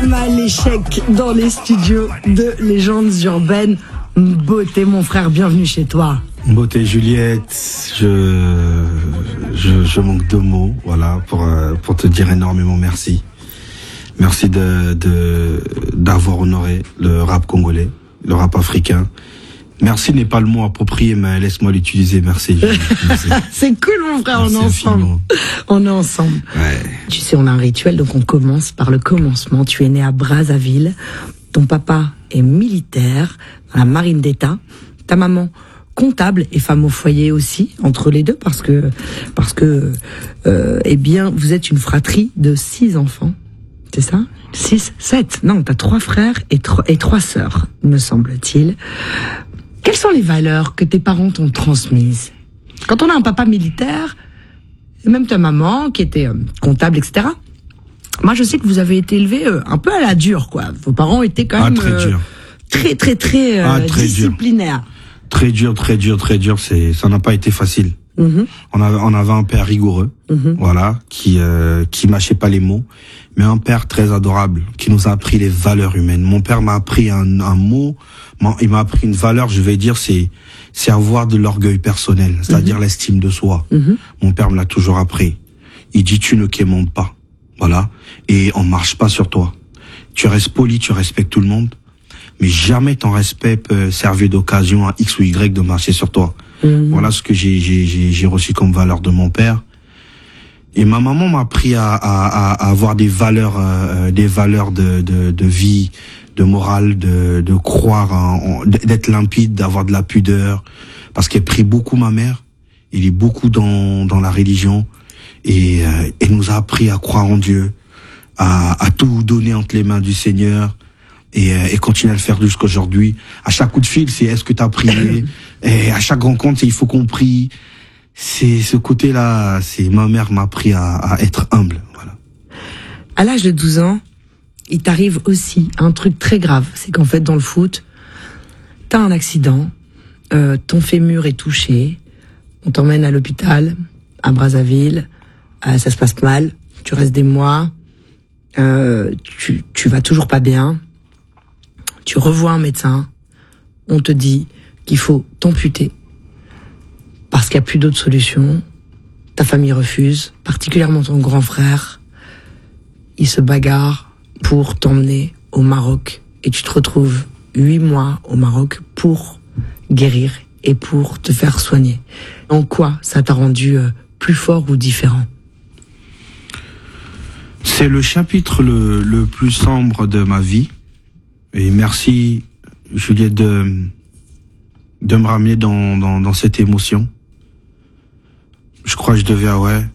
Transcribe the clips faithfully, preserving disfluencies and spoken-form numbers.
Salma l'échec dans les studios de Légendes Urbaines. Beauté, mon frère, bienvenue chez toi. Beauté Juliette, je, je, je manque de mots, voilà, pour, pour te dire énormément merci. Merci de, de, d'avoir honoré le rap congolais, le rap africain. Merci n'est pas le mot approprié, mais laisse-moi l'utiliser. Merci. Merci. C'est cool, mon frère, merci on est ensemble. Infiniment. On est ensemble. Ouais. Tu sais, on a un rituel, donc on commence par le commencement. Tu es né à Brazzaville. Ton papa est militaire dans la marine d'État. Ta maman, comptable et femme au foyer aussi, entre les deux, parce que, parce que, euh, eh bien, vous êtes une fratrie de six enfants. C'est ça? Six, sept. Non, t'as trois frères et trois, et trois sœurs, me semble-t-il. Quelles sont les valeurs que tes parents t'ont transmises? Quand on a un papa militaire, et même ta maman qui était euh, comptable, et cetera. Moi, je sais que vous avez été élevés euh, un peu à la dure, quoi. Vos parents étaient quand même ah, très euh, dur. très, très, très, euh, ah, très disciplinaires. Dur. Très dur, très dur, très dur. C'est, ça n'a pas été facile. Mm-hmm. On avait, on avait un père rigoureux, mm-hmm. voilà, qui, euh, qui mâchait pas les mots, mais un père très adorable, qui nous a appris les valeurs humaines. Mon père m'a appris un, un mot, il m'a appris une valeur, je vais dire, c'est, c'est avoir de l'orgueil personnel, c'est-à-dire mm-hmm. l'estime de soi. Mm-hmm. Mon père me l'a toujours appris. Il dit, tu ne quémantes pas, voilà, et on marche pas sur toi. Tu restes poli, tu respectes tout le monde, mais jamais ton respect peut servir d'occasion à X ou Y de marcher sur toi. Mmh. Voilà ce que j'ai, j'ai, j'ai, j'ai reçu comme valeur de mon père. Et ma maman m'a appris à, à, à avoir des valeurs, euh, des valeurs de, de, de vie, de morale, de, de croire, en, d'être limpide, d'avoir de la pudeur, parce qu'elle prie beaucoup ma mère. Elle est beaucoup dans, dans la religion et euh, elle nous a appris à croire en Dieu, à, à tout donner entre les mains du Seigneur. Et, et continuer à le faire jusqu'aujourd'hui. À chaque coup de fil, c'est est-ce que t'as prié? Et à chaque rencontre, c'est il faut qu'on prie. C'est ce côté-là, c'est ma mère m'a appris à, à être humble. Voilà. À l'âge de douze ans, il t'arrive aussi un truc très grave. C'est qu'en fait, dans le foot, t'as un accident, euh, ton fémur est touché, on t'emmène à l'hôpital, à Brazzaville, euh, ça se passe mal, tu restes des mois, euh, tu, tu vas toujours pas bien. Tu revois un médecin, on te dit qu'il faut t'amputer parce qu'il n'y a plus d'autre solution. Ta famille refuse, particulièrement ton grand frère. Il se bagarre pour t'emmener au Maroc et tu te retrouves huit mois au Maroc pour guérir et pour te faire soigner. En quoi ça t'a rendu plus fort ou différent? C'est le chapitre le, le plus sombre de ma vie. Et merci, Juliette, de, de me ramener dans, dans, dans cette émotion. Je crois que je devais, ouais.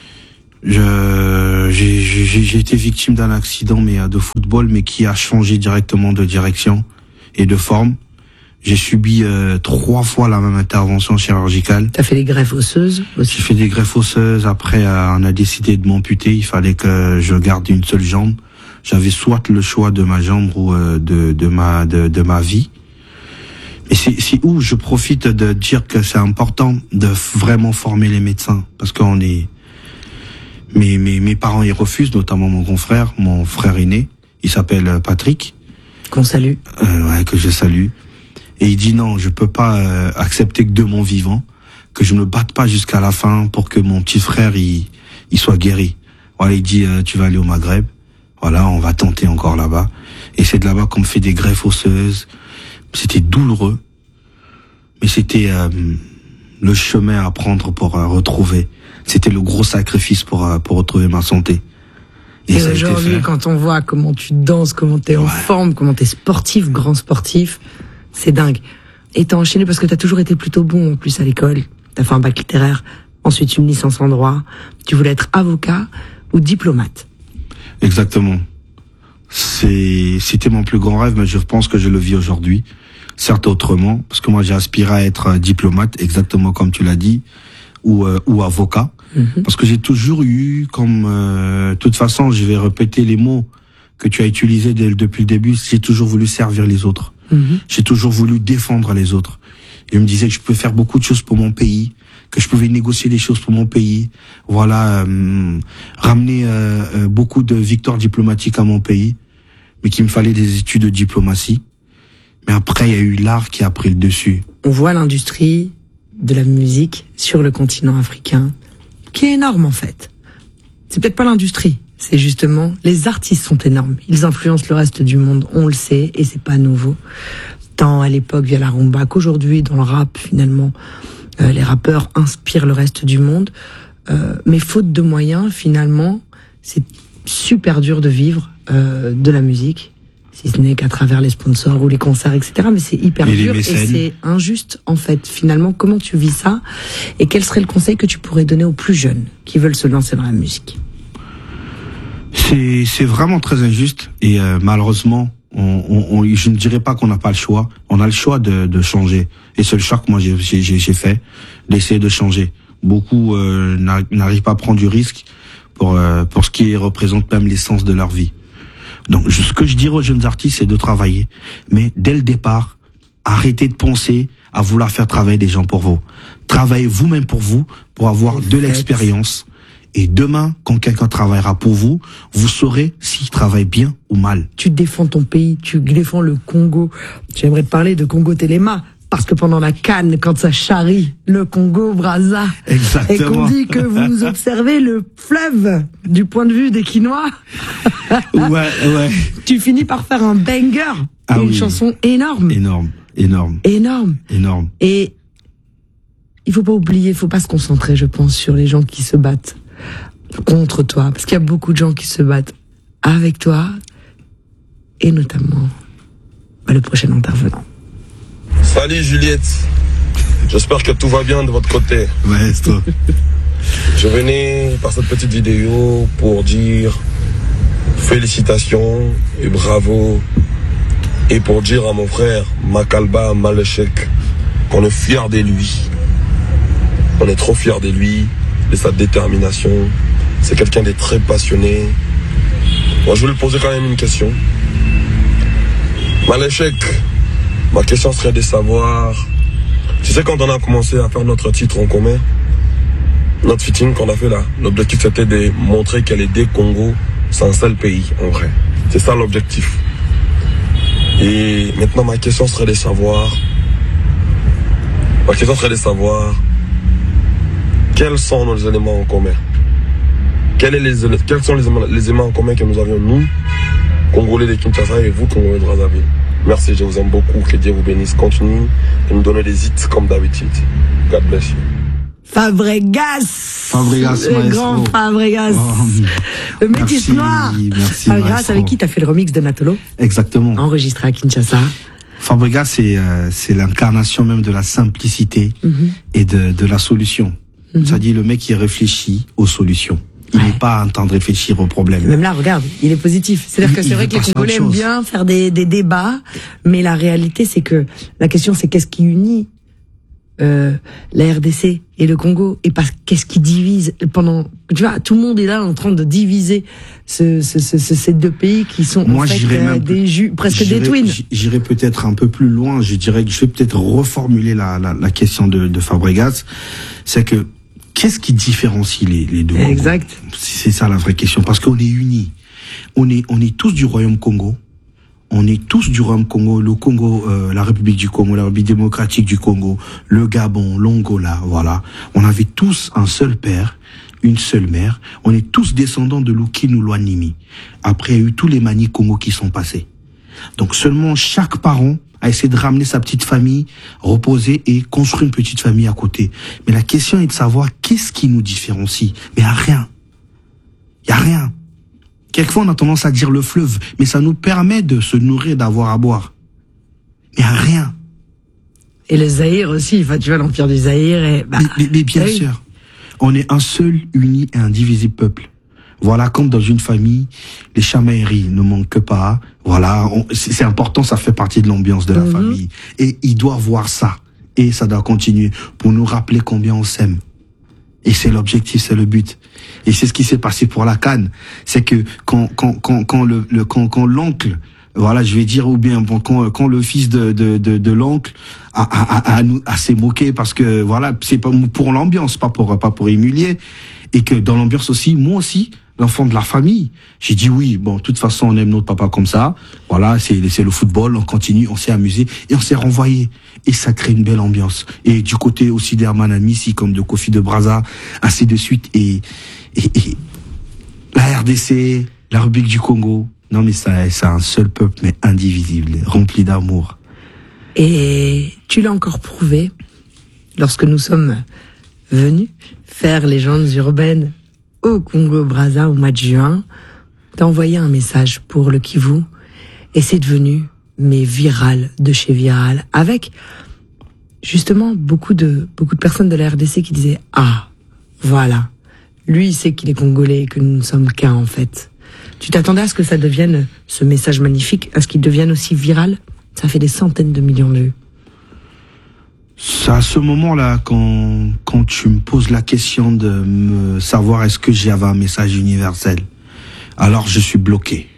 Je, j'ai, j'ai, j'ai été victime d'un accident, mais de football, mais qui a changé directement de direction et de forme. J'ai subi euh, trois fois la même intervention chirurgicale. T'as fait des greffes osseuses aussi? J'ai fait des greffes osseuses. Après, euh, on a décidé de m'amputer. Il fallait que je garde une seule jambe. J'avais soit le choix de ma jambe ou euh, de, de ma de, de ma vie. Et c'est, c'est où je profite de dire que c'est important de vraiment former les médecins, parce qu'on est mes mes mes parents ils refusent, notamment mon grand frère, mon frère aîné, il s'appelle Patrick. Qu'on salue. Euh, ouais, que je salue. Et il dit non, je peux pas euh, accepter que de mon vivant, que je me batte pas jusqu'à la fin pour que mon petit frère il il soit guéri. Voilà, il dit euh, tu vas aller au Maghreb. Voilà, on va tenter encore là-bas. Et c'est de là-bas qu'on me fait des greffes osseuses. C'était douloureux. Mais c'était euh, le chemin à prendre pour euh, retrouver. C'était le gros sacrifice pour, euh, pour retrouver ma santé. Et, Et aujourd'hui, quand on voit comment tu danses, comment t'es ouais. en forme, comment t'es sportif, grand sportif, c'est dingue. Et t'as enchaîné parce que t'as toujours été plutôt bon en plus à l'école. T'as fait un bac littéraire, ensuite une licence en droit. Tu voulais être avocat ou diplomate. Exactement. C'est, c'était mon plus grand rêve, mais je pense que je le vis aujourd'hui. Certes autrement, parce que moi j'ai aspiré à être diplomate, exactement comme tu l'as dit, ou euh, ou avocat, mm-hmm. parce que j'ai toujours eu, comme, euh, de toute façon, je vais répéter les mots que tu as utilisés dès, depuis le début. J'ai toujours voulu servir les autres. Mm-hmm. J'ai toujours voulu défendre les autres. Je me disais que je pouvais faire beaucoup de choses pour mon pays, que je pouvais négocier des choses pour mon pays, voilà, euh, ramener euh, beaucoup de victoires diplomatiques à mon pays. mais qu'il me fallait des études de diplomatie. Mais après, il y a eu l'art qui a pris le dessus. On voit l'industrie de la musique sur le continent africain, qui est énorme en fait. C'est peut-être pas l'industrie, c'est justement les artistes sont énormes. Ils influencent le reste du monde, on le sait, et c'est pas nouveau. Tant à l'époque via la rumba qu'aujourd'hui dans le rap, finalement, euh, les rappeurs inspirent le reste du monde. Euh, mais faute de moyens, finalement, c'est super dur de vivre euh, de la musique. Si ce n'est qu'à travers les sponsors ou les concerts, et cetera. Mais c'est hyper et dur et c'est injuste, en fait. Finalement, comment tu vis ça? Et quel serait le conseil que tu pourrais donner aux plus jeunes qui veulent se lancer dans la musique? C'est, c'est vraiment très injuste. Et euh, malheureusement, on, on, on, je ne dirais pas qu'on n'a pas le choix. On a le choix de, de changer. Et c'est le choix que moi j'ai, j'ai, j'ai fait, d'essayer de changer. Beaucoup euh, n'arrivent pas à prendre du risque pour, euh, pour ce qui représente même l'essence de leur vie. Donc, ce que je dirais aux jeunes artistes, c'est de travailler. Mais dès le départ, arrêtez de penser à vouloir faire travailler des gens pour vous. Travaillez vous-même pour vous, pour avoir de l'expérience. Et demain, quand quelqu'un travaillera pour vous, vous saurez s'il travaille bien ou mal. Tu défends ton pays, tu défends le Congo. J'aimerais te parler de Congo Téléma. Parce que pendant la CAN, quand ça charrie le Congo, Brazza, exactement, et qu'on dit que vous observez le fleuve du point de vue des Quinois, ouais, ouais. tu finis par faire un banger, ah, une oui. chanson énorme. Énorme, énorme. Énorme. Énorme. Et il faut pas oublier, il faut pas se concentrer, je pense, sur les gens qui se battent contre toi. Parce qu'il y a beaucoup de gens qui se battent avec toi, et notamment bah, le prochain intervenant. Salut Juliette, j'espère que tout va bien de votre côté. Maestro. Je venais par cette petite vidéo pour dire félicitations et bravo. Et pour dire à mon frère Makalba Malechek qu'on est fiers de lui. On est trop fiers de lui, de sa détermination. C'est quelqu'un de très passionné. Moi je vais lui poser quand même une question. Malechek, ma question serait de savoir, tu sais quand on a commencé à faire notre titre en commun, notre featuring qu'on a fait là, l'objectif c'était de montrer qu'elle est des Congo, c'est un seul pays en vrai. C'est ça l'objectif. Et maintenant ma question serait de savoir, ma question serait de savoir, quels sont nos éléments en commun? Quels, est les, quels sont les, les éléments en commun que nous avions nous, Congolais de Kinshasa et vous, Congolais de Brazzaville? Merci, je vous aime beaucoup. Que Dieu vous bénisse. Continuez de nous donner des hits comme d'habitude. God bless you. Fabregas. Fabregas, le maestro. grand Fabregas. Oh, le métis noir. Merci, Fabregas, maestro. avec qui t'as fait le remix de Natolo? Exactement. Enregistré à Kinshasa. Fabregas, c'est euh, c'est l'incarnation même de la simplicité mm-hmm. et de, de la solution. Mm-hmm. C'est-à-dire le mec qui réfléchit aux solutions. Il n'est ouais. pas en train de réfléchir aux problèmes. Même là, regarde, il est positif. C'est-à-dire que c'est vrai que les Congolais aiment bien faire des, des débats, mais la réalité, c'est que la question, c'est qu'est-ce qui unit euh, la R D C et le Congo, et pas qu'est-ce qui divise. Pendant, tu vois, tout le monde est là en train de diviser ce, ce, ce, ce, ces deux pays qui sont Moi, en fait euh, des jus, presque des twins. J'irais peut-être un peu plus loin. Je dirais que je vais peut-être reformuler la, la, la question de, de Fabregas. C'est que qu'est-ce qui différencie les, les deux? Exact. C'est ça la vraie question, parce qu'on est unis. On est, on est tous du Royaume Congo. On est tous du Royaume Congo, le Congo, euh, la République du Congo, la République démocratique du Congo, le Gabon, l'Angola, voilà. On avait tous un seul père, une seule mère. On est tous descendants de Lukinu Lwanimi. Après, il y a eu tous les Mani Congo qui sont passés. Donc seulement chaque parent a essayé de ramener sa petite famille, reposer et construire une petite famille à côté. Mais la question est de savoir qu'est-ce qui nous différencie. Mais il n'y a rien. Il n'y a rien. Quelquefois, on a tendance à dire le fleuve, mais ça nous permet de se nourrir, d'avoir à boire. Il n'y a rien. Et le Zaïre aussi, enfin, tu vois, l'empire du Zaïre est... Bah, mais, mais, mais bien oui. sûr, on est un seul, uni et indivisible peuple. Voilà, comme dans une famille, les chamailleries ne manquent pas. Voilà, c'est important, ça fait partie de l'ambiance de la mmh. famille. Et il doit voir ça. Et ça doit continuer pour nous rappeler combien on s'aime. Et c'est l'objectif, c'est le but. Et c'est ce qui s'est passé pour la CAN. C'est que quand quand quand quand le, le quand quand l'oncle, voilà, je vais dire, ou bien bon, quand quand le fils de de de, de l'oncle a a a, a, a s'est moqué parce que voilà, c'est pas pour l'ambiance, pas pour pas pour humilier, et que dans l'ambiance aussi, moi aussi, l'enfant de la famille. J'ai dit oui, bon, de toute façon, on aime notre papa comme ça. Voilà, c'est, c'est le football, on continue, on s'est amusé et on s'est renvoyé. Et ça crée une belle ambiance. Et du côté aussi d'Herman Amissi, comme de Kofi de Brazza, ainsi de suite. Et, et, et la R D C, la République du Congo, non mais ça, c'est un seul peuple, mais indivisible, rempli d'amour. Et tu l'as encore prouvé lorsque nous sommes venus faire Légendes urbaines au Congo-Brazza au mois de juin. T'as envoyé un message pour le Kivu et c'est devenu mais viral de chez viral, avec justement beaucoup de beaucoup de personnes de la R D C qui disaient ah voilà, lui il sait qu'il est congolais et que nous ne sommes qu'un en fait. Tu t'attendais à ce que ça devienne, ce message magnifique, à ce qu'il devienne aussi viral? Ça fait des centaines de millions de vues. C'est à ce moment-là, quand, quand tu me poses la question de me savoir est-ce que j'avais un message universel, alors je suis bloqué.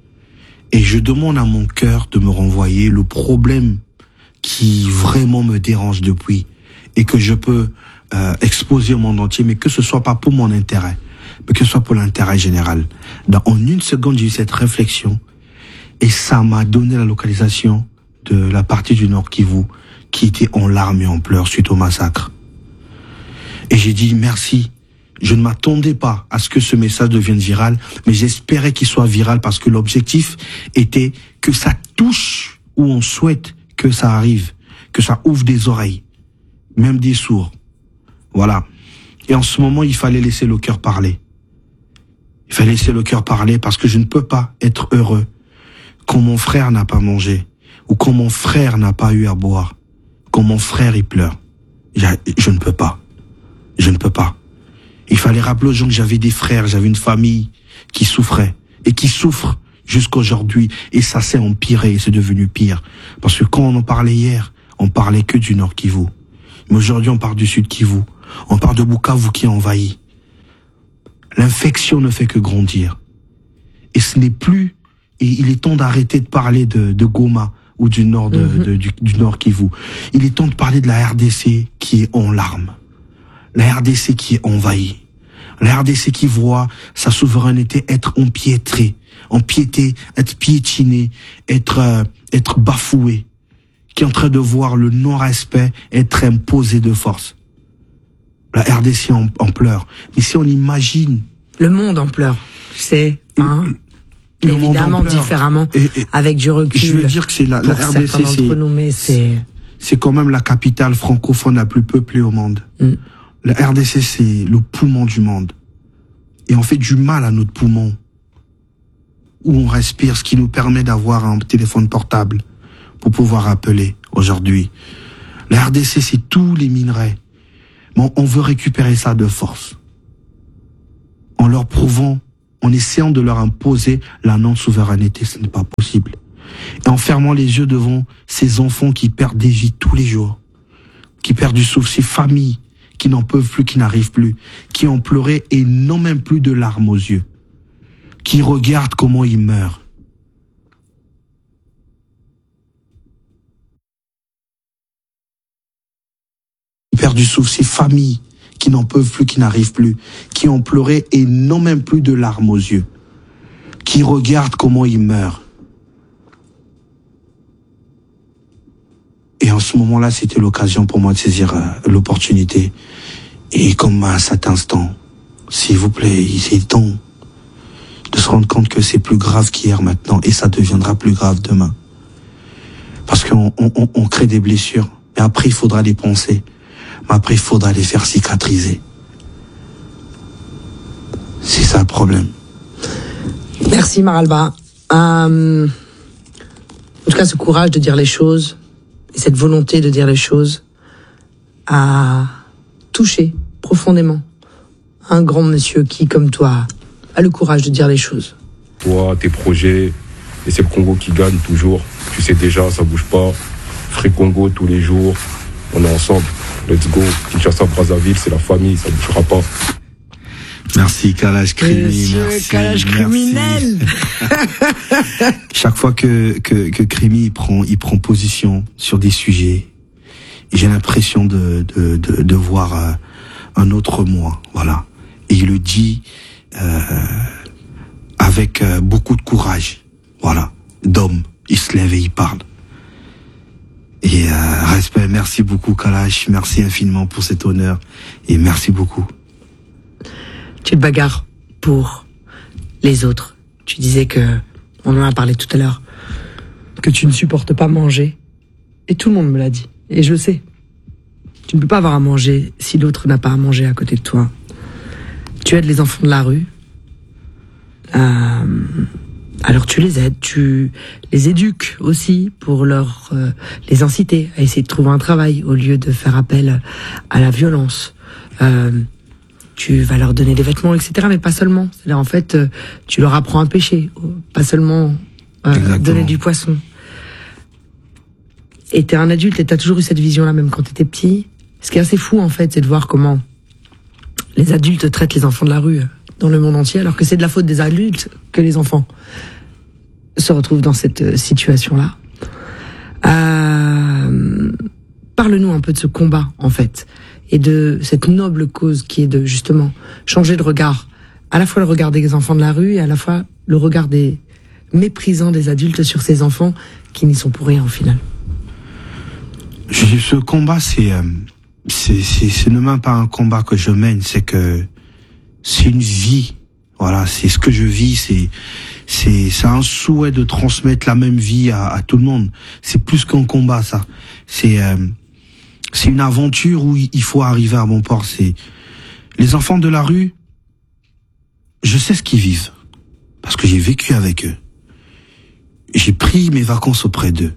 Et je demande à mon cœur de me renvoyer le problème qui vraiment me dérange depuis et que je peux euh, exposer au monde entier, mais que ce soit pas pour mon intérêt, mais que ce soit pour l'intérêt général. Dans, en une seconde, j'ai eu cette réflexion et ça m'a donné la localisation de la partie du Nord Kivu qui était en larmes et en pleurs suite au massacre. Et j'ai dit merci. Je ne m'attendais pas à ce que ce message devienne viral, mais j'espérais qu'il soit viral parce que l'objectif était que ça touche où on souhaite que ça arrive, que ça ouvre des oreilles, même des sourds. Voilà. Et en ce moment, il fallait laisser le cœur parler. Il fallait laisser le cœur parler parce que je ne peux pas être heureux quand mon frère n'a pas mangé ou quand mon frère n'a pas eu à boire, quand mon frère il pleure. Je, je ne peux pas. Je ne peux pas. Il fallait rappeler aux gens que j'avais des frères, j'avais une famille qui souffrait et qui souffre jusqu'aujourd'hui. Et ça s'est empiré, c'est devenu pire. Parce que quand on en parlait hier, on parlait que du Nord Kivu. Mais aujourd'hui, on parle du Sud Kivu. On parle de Bukavu qui est envahi. L'infection ne fait que grandir. Et ce n'est plus... Et il est temps d'arrêter de parler de, de Goma ou du Nord, de, mm-hmm. de, du, du Nord Kivu. Il est temps de parler de la R D C qui est en larmes. La R D C qui est envahie. La R D C qui voit sa souveraineté être empiétrée, empiétée, être piétinée, être, euh, être bafouée. Qui est en train de voir le non-respect être imposé de force. La R D C en, en pleure. Mais si on imagine... Le monde en pleure, c'est... Hein le évidemment différemment, et, et, avec du recul. Je veux dire que c'est la, la R D C, c'est, c'est... c'est quand même la capitale francophone la plus peuplée au monde. Mm. La R D C, c'est le poumon du monde. Et on fait du mal à notre poumon. Où on respire, ce qui nous permet d'avoir un téléphone portable pour pouvoir appeler aujourd'hui. La R D C, c'est tous les minerais. Mais on veut récupérer ça de force. En leur prouvant, en essayant de leur imposer la non-souveraineté, ce n'est pas possible. Et en fermant les yeux devant ces enfants qui perdent des vies tous les jours, qui perdent du souffle, ces familles qui n'en peuvent plus, qui n'arrivent plus, qui ont pleuré et n'ont même plus de larmes aux yeux, qui regardent comment ils meurent. Qui perdent du souffle, ces familles qui n'en peuvent plus, qui n'arrivent plus, qui ont pleuré et n'ont même plus de larmes aux yeux, qui regardent comment ils meurent. Et en ce moment-là, c'était l'occasion pour moi de saisir euh, l'opportunité. Et comme à cet instant, s'il vous plaît, il est temps de se rendre compte que c'est plus grave qu'hier maintenant, et ça deviendra plus grave demain. Parce qu'on on, on crée des blessures, et après il faudra les poncer. Mais après, il faudra les faire cicatriser. C'est ça le problème. Merci Maralba. Euh, en tout cas, ce courage de dire les choses, et cette volonté de dire les choses, a touché profondément un grand monsieur qui, comme toi, a le courage de dire les choses. Toi, tes projets, et c'est le Congo qui gagne toujours. Tu sais déjà, ça bouge pas. Free Congo tous les jours, on est ensemble. Let's go. Kinshasa, Brazzaville, c'est la famille, ça ne bougera pas. Merci, Kalash Krimi. Monsieur merci, Kalash criminel. Chaque fois que, que, que Krimi il prend, il prend position sur des sujets, j'ai l'impression de, de, de, de voir un autre moi, voilà. Et il le dit euh, avec euh, beaucoup de courage. Voilà, d'homme, il se lève et il parle. Et euh, respect, merci beaucoup Kalash, merci infiniment pour cet honneur et merci beaucoup. Tu te bagarres pour les autres. Tu disais que, on en a parlé tout à l'heure, que tu ne supportes pas manger. Et tout le monde me l'a dit. Et je le sais. Tu ne peux pas avoir à manger si l'autre n'a pas à manger à côté de toi. Tu aides les enfants de la rue. Euh, alors tu les aides, tu les éduques aussi pour leur euh, les inciter à essayer de trouver un travail au lieu de faire appel à la violence. Euh, tu vas leur donner des vêtements, et cetera. Mais pas seulement. C'est-à-dire, en fait, euh, tu leur apprends à pêcher, pas seulement euh, donner du poisson. Et t'es un adulte et t'as toujours eu cette vision-là, même quand t'étais petit. Ce qui est assez fou, en fait, c'est de voir comment les adultes traitent les enfants de la rue dans le monde entier, alors que c'est de la faute des adultes que les enfants se retrouvent dans cette situation-là. Euh... Parle-nous un peu de ce combat, en fait, et de cette noble cause qui est de, justement, changer de regard. À la fois le regard des enfants de la rue et à la fois le regard des méprisants des adultes sur ces enfants qui n'y sont pour rien, au final. Ce combat, c'est, euh, c'est, c'est, c'est ne même pas un combat que je mène, c'est que c'est une vie. Voilà, c'est ce que je vis, c'est, c'est, c'est un souhait de transmettre la même vie à, à tout le monde. C'est plus qu'un combat, ça. C'est, euh, c'est une aventure où il faut arriver à bon port. C'est les enfants de la rue. Je sais ce qu'ils vivent parce que j'ai vécu avec eux. J'ai pris mes vacances auprès d'eux.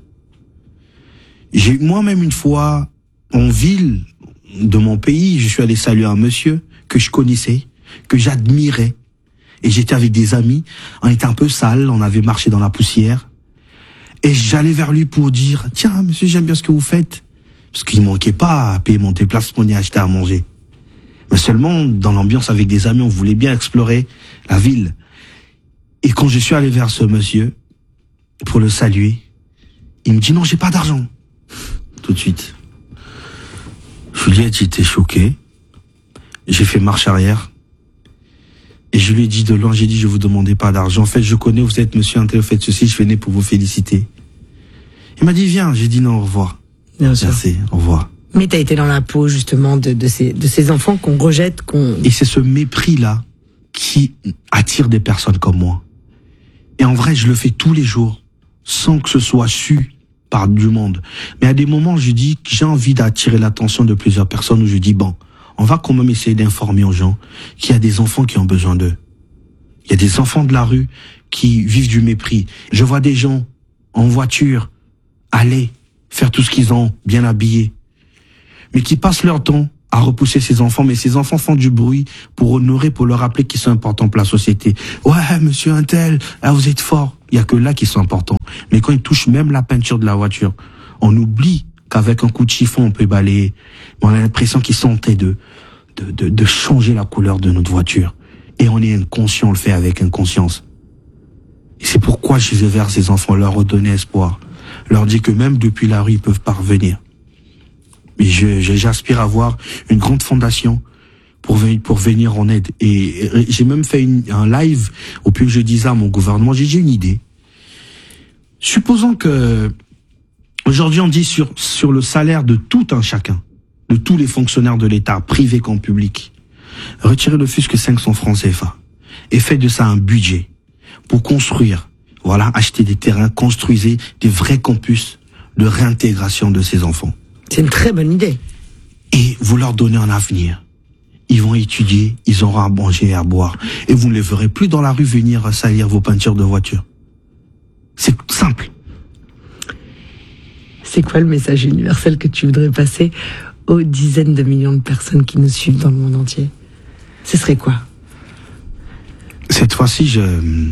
J'ai moi-même une fois, en ville de mon pays, je suis allé saluer un monsieur que je connaissais, que j'admirais. Et j'étais avec des amis, on était un peu sales, on avait marché dans la poussière. Et j'allais vers lui pour dire, tiens, monsieur, j'aime bien ce que vous faites. Parce qu'il manquait pas à payer mon déplacement ni à acheter à manger. Mais seulement, dans l'ambiance avec des amis, on voulait bien explorer la ville. Et quand je suis allé vers ce monsieur, pour le saluer, il me dit, non, j'ai pas d'argent. Tout de suite. Juliette, j'étais choqué. J'ai fait marche arrière. Et je lui ai dit de loin, j'ai dit, je vous demandais pas d'argent. En fait, je connais, vous êtes monsieur Intel, vous faites ceci, je venais pour vous féliciter. Il m'a dit, viens. J'ai dit non, au revoir. Bien sûr. Merci, au revoir. Mais t'as été dans la peau, justement, de, de ces, de ces enfants qu'on rejette, qu'on... Et c'est ce mépris-là qui attire des personnes comme moi. Et en vrai, je le fais tous les jours, sans que ce soit su par du monde. Mais à des moments, je dis que j'ai envie d'attirer l'attention de plusieurs personnes où je dis, bon, on va quand même essayer d'informer aux gens qu'il y a des enfants qui ont besoin d'eux. Il y a des enfants de la rue qui vivent du mépris. Je vois des gens en voiture aller faire tout ce qu'ils ont, bien habillés, mais qui passent leur temps à repousser ces enfants. Mais ces enfants font du bruit pour honorer, pour leur rappeler qu'ils sont importants pour la société. Ouais, monsieur Untel, ah, vous êtes fort. Il y a que là qu'ils sont importants. Mais quand ils touchent même la peinture de la voiture, on oublie qu'avec un coup de chiffon, on peut balayer. On a l'impression qu'ils sont en train de, de, de, de changer la couleur de notre voiture. Et on est inconscient, on le fait avec inconscience. Et c'est pourquoi je vais vers ces enfants, leur redonner espoir. Leur dire que même depuis la rue, ils peuvent parvenir. Et je, je, j'aspire à avoir une grande fondation pour venir, pour venir en aide. Et, et j'ai même fait une, un live au plus que je disais à mon gouvernement, j'ai, j'ai une idée. Supposons que aujourd'hui on dit sur, sur le salaire de tout un chacun, de tous les fonctionnaires de l'État, privés comme publics, retirez le fût que cinq cents francs C F A et faites de ça un budget pour construire, voilà, acheter des terrains, construisez des vrais campus de réintégration de ces enfants. C'est une très bonne idée. Et vous leur donnez un avenir. Ils vont étudier, ils auront à manger et à boire. Et vous ne les verrez plus dans la rue venir salir vos peintures de voiture. C'est simple. C'est quoi le message universel que tu voudrais passer aux dizaines de millions de personnes qui nous suivent dans le monde entier? Ce serait quoi? Cette fois-ci, je,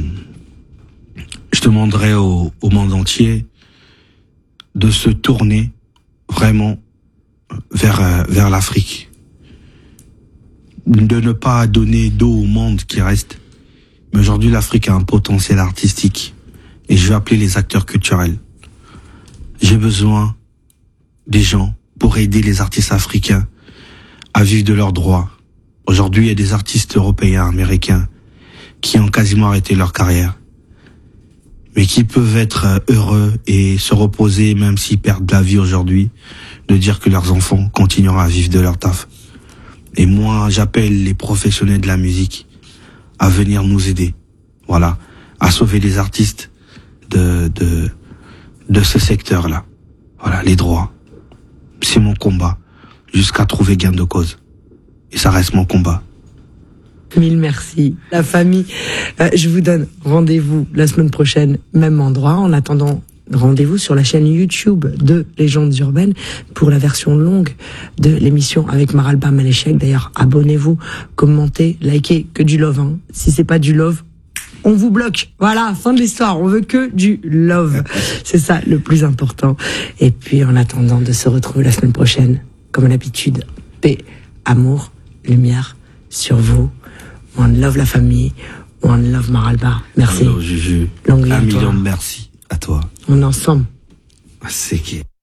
je demanderai au, au monde entier de se tourner vraiment vers, vers l'Afrique. De ne pas donner d'eau au monde qui reste. Mais aujourd'hui, l'Afrique a un potentiel artistique. Et je vais appeler les acteurs culturels. J'ai besoin des gens pour aider les artistes africains à vivre de leurs droits. Aujourd'hui, il y a des artistes européens, américains, qui ont quasiment arrêté leur carrière, mais qui peuvent être heureux et se reposer, même s'ils perdent la vie aujourd'hui, de dire que leurs enfants continueront à vivre de leur taf. Et moi, j'appelle les professionnels de la musique à venir nous aider, voilà, à sauver les artistes de de de ce secteur-là. Voilà, les droits. C'est mon combat, jusqu'à trouver gain de cause. Et ça reste mon combat. Mille merci. La famille, euh, je vous donne rendez-vous la semaine prochaine, même endroit. En attendant, rendez-vous sur la chaîne YouTube de Légendes Urbaines pour la version longue de l'émission avec Maralba Malechek. D'ailleurs, abonnez-vous, commentez, likez, que du love. Hein. Si c'est pas du love, on vous bloque. Voilà, fin de l'histoire. On veut que du love. C'est ça le plus important. Et puis, en attendant de se retrouver la semaine prochaine, comme à l'habitude, paix, amour, lumière sur vous. One love la famille, one love Maralba. Merci. Hello, Juju. Longue vie à Un toi. million de merci à toi. On est ensemble. C'est qui?